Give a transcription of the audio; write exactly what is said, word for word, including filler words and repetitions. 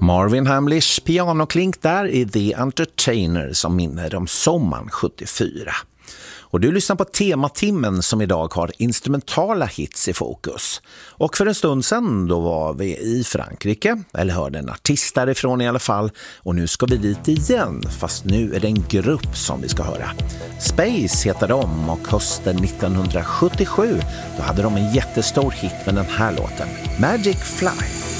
Marvin Hamlish pianoklink där i The Entertainer som minner om sommaren sjuttiofyra. Och du lyssnar på Tematimmen som idag har instrumentala hits i fokus. Och för en stund sedan då var vi i Frankrike, eller hörde en artist därifrån i alla fall. Och nu ska vi dit igen, fast nu är det en grupp som vi ska höra. Space heter de och hösten nittonhundrasjuttiosju då hade de en jättestor hit med den här låten, Magic Fly.